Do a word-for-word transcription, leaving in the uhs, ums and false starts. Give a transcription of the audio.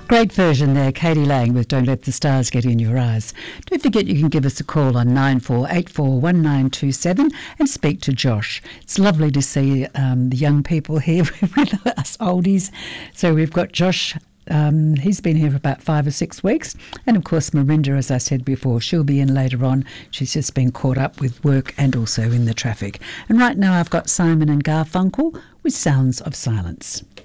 Great version there, Katie Lang with Don't Let the Stars Get in Your Eyes. Don't forget you can give us a call on nine four eight four one nine two seven and speak to Josh. It's lovely to see um, the young people here with us oldies. So we've got Josh. Um, he's been here for about five or six weeks. And, of course, Marinda, as I said before, she'll be in later on. She's just been caught up with work and also in the traffic. And right now I've got Simon and Garfunkel with Sounds of Silence.